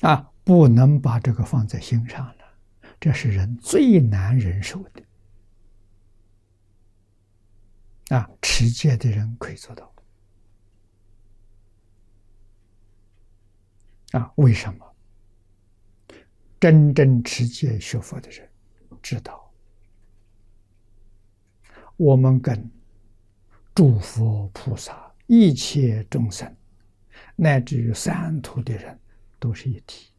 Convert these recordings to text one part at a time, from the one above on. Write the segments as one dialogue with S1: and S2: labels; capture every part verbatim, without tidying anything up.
S1: 啊，不能把这个放在心上了，这是人最难忍受的。啊，持戒的人可以做到。啊，为什么？真正持戒学佛的人知道，我们跟诸佛菩萨、一切众生，乃至于三途的人，都是一体。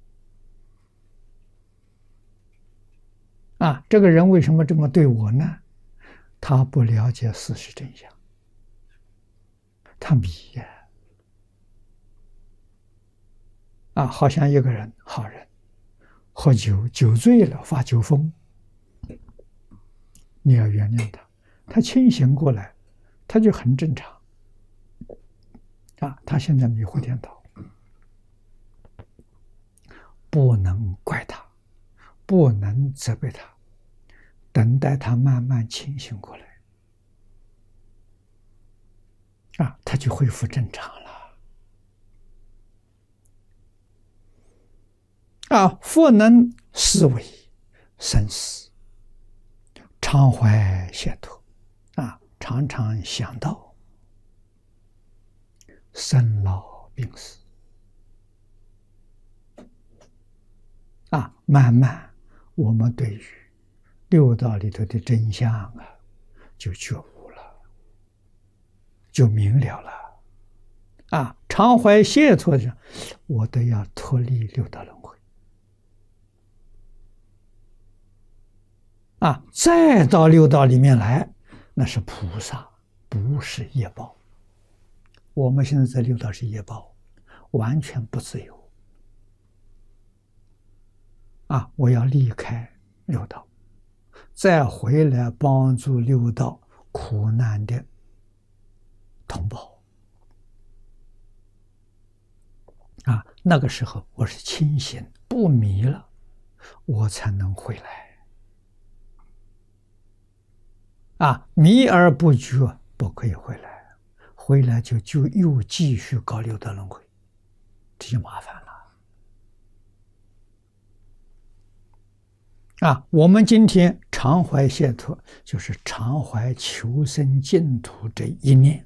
S1: 啊，这个人为什么这么对我呢？他不了解事实真相，他迷呀！啊，好像一个人好人，喝酒酒醉了发酒疯，你要原谅他，他清醒过来，他就很正常。啊，他现在迷惑颠倒，不能怪他，不能责备他，等待他慢慢清醒过来，啊，他就恢复正常了。啊，佛能思维生死，常怀解脱，啊，常常想到生老病死，啊，慢慢我们对于六道里头的真相啊，就觉悟了，就明了了。啊，常怀解脱的，我都要脱离六道轮回。啊，再到六道里面来，那是菩萨，不是业报。我们现在在六道是业报，完全不自由。啊，我要离开六道，再回来帮助六道苦难的同胞。啊，那个时候我是清醒不迷了，我才能回来。啊，迷而不觉，不可以回来，回来就就又继续搞六道轮回，这就麻烦了。啊，我们今天常怀解脱，就是常怀求生净土这一念。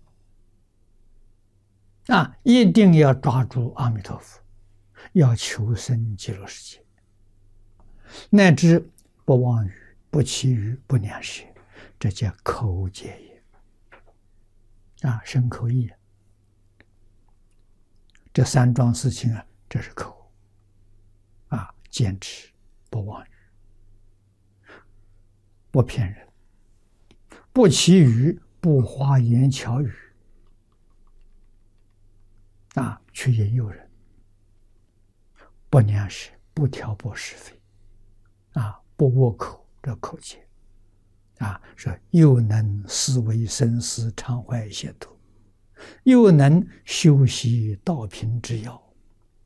S1: 啊，一定要抓住阿弥陀佛，要求生极乐世界，乃至不妄语、不绮语、不两舌。这叫口戒也，啊，身口意，这三桩事情啊，这是口，啊，坚持不妄语，不骗人，不绮语，不花言巧语，啊，去引诱人，不两舌，不挑拨是非，啊，不恶口，这口戒。啊，说又能思维生死，常怀解脱，又能修习道品之要。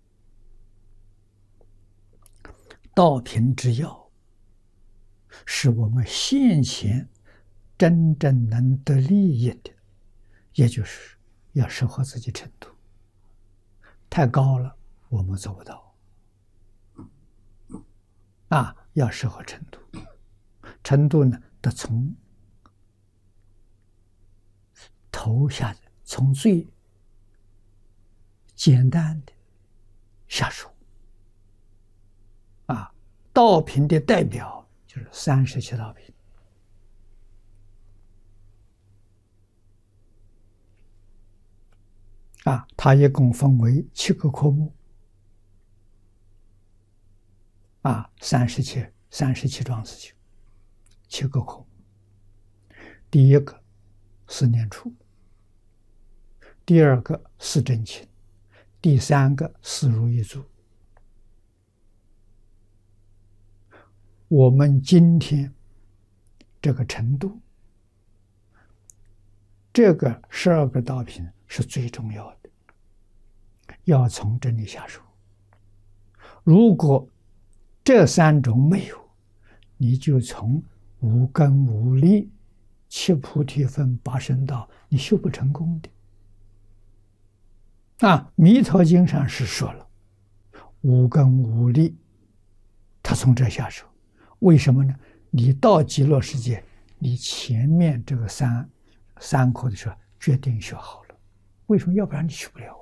S1: 道品之要，是我们现前真正能得利益的，也就是要适合自己程度。太高了，我们做不到。啊，要适合程度，程度呢？得从头下，从最简单的下手。啊，道品的代表就是三十七道品。啊，它一共分为七个科目。啊，三十七，三十七桩事情。七个科目，第一个是念处，第二个是真情，第三个是如意足。我们今天这个程度，这个十二个道品是最重要的，要从这里下手。如果这三种没有，你就从无根无力、七菩提分、八圣道，你修不成功的。啊，《弥陀经》上是说了， 无根无力，他从这下手。为什么呢？你到极乐世界，你前面这个三三科的时候决定学好了，为什么？要不然你去不了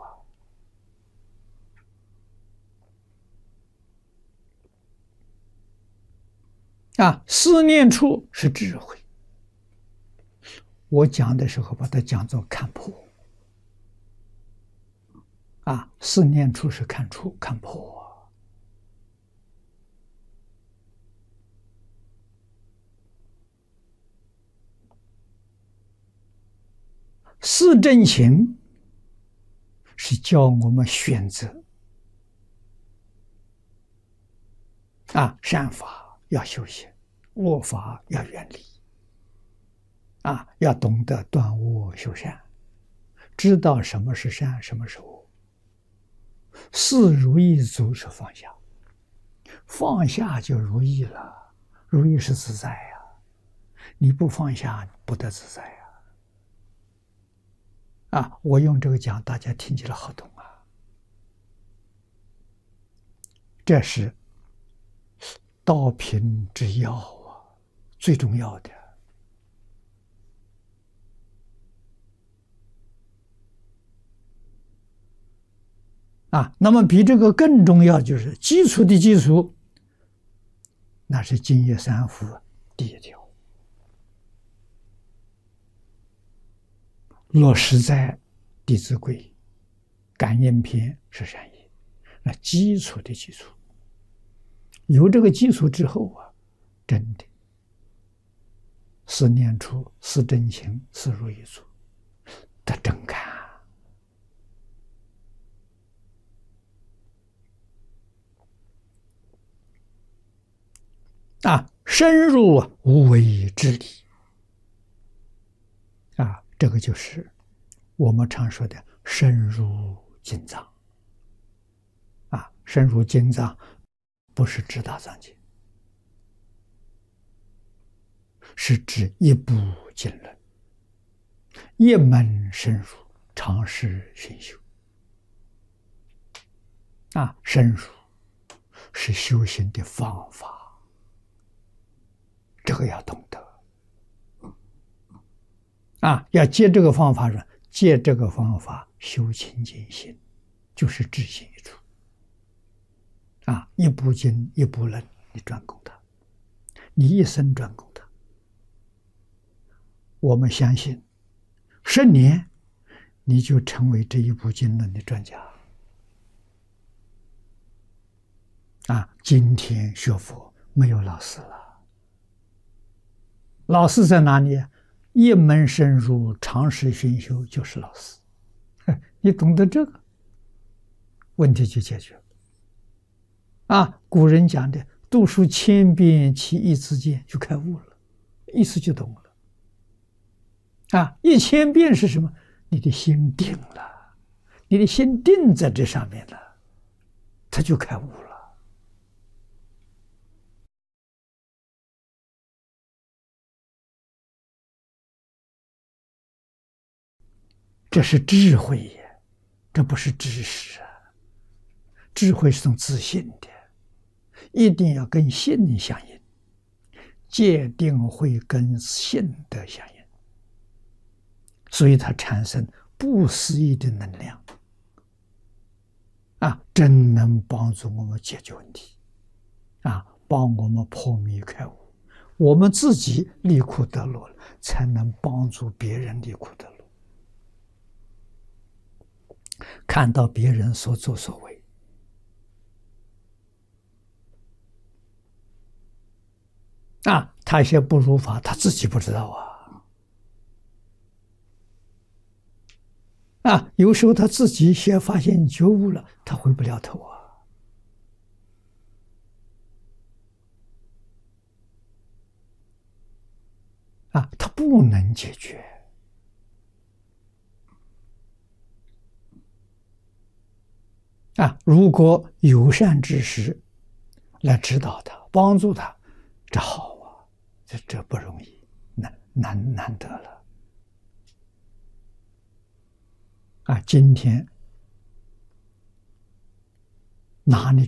S1: 啊！啊，思念处是智慧。我讲的时候把它讲作看破。啊，思念处是看出看破。四正行是教我们选择啊，善法要修行，恶法要远离啊，要懂得断恶修善，知道什么是善，什么是恶。四如意足是放下，放下就如意了，如意是自在呀、啊，你不放下不得自在呀、啊。啊，我用这个讲，大家听起来好懂啊。这是道品之要啊，最重要的。啊，那么比这个更重要就是基础的基础，那是净业三福第一条，落实在《弟子规》感应篇是善业，那基础的基础，有这个基础之后啊，真的四念处、四正行、四如意足得真干。啊，深入无为之理啊，这个就是我们常说的深入经藏啊。深入经藏不是指大藏经，是指一部经论，一门深入，常识熏修啊。深入是修行的方法。这个要懂得啊！要借这个方法说，借这个方法修清净心，就是知行一处啊！一部经一部论，你专攻它，你一生专攻它。我们相信，十年你就成为这一部经论的专家啊！今天学佛没有老师了。老师在哪里？一门深入，常识熏修，就是老师。你懂得这个，问题就解决了。啊，古人讲的“读书千遍，其义自见”，就开悟了，意思就懂了。啊，一千遍是什么？你的心定了，你的心定在这上面了，他就开悟了。这是智慧也，这不是知识啊。智慧是种自信的，一定要跟信相应，戒定慧跟信德相应，所以它产生不思议的能量啊，真能帮助我们解决问题啊，帮我们破迷开悟。我们自己离苦得乐了，才能帮助别人离苦得乐。看到别人所作所为啊，他一些不如法，他自己不知道啊啊，有时候他自己先发现觉悟了，他回不了头啊啊，他不能解决啊。如果有善知识来指导他，帮助他，这好啊，这这不容易，难难难得了啊！今天哪里